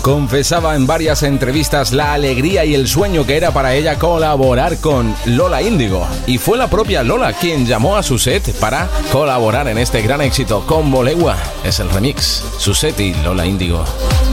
confesaba en varias entrevistas la alegría y el sueño que era para ella colaborar con Lola Índigo. Y fue la propia Lola quien llamó a Suzette para colaborar en este gran éxito. Con Bolegua es el remix. Suzette y Lola Índigo.